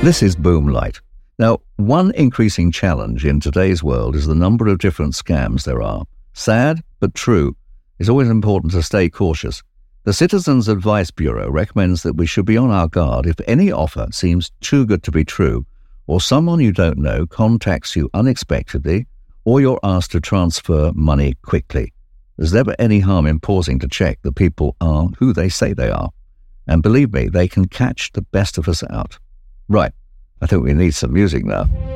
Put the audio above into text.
This is Boomlight. Now, one increasing challenge in today's world is the number of different scams there are. Sad, but true. It's always important to stay cautious. The Citizens Advice Bureau recommends that we should be on our guard if any offer seems too good to be true, or someone you don't know contacts you unexpectedly, or you're asked to transfer money quickly. There's never any harm in pausing to check that people are who they say they are. And believe me, they can catch the best of us out. Right, I think we need some music now.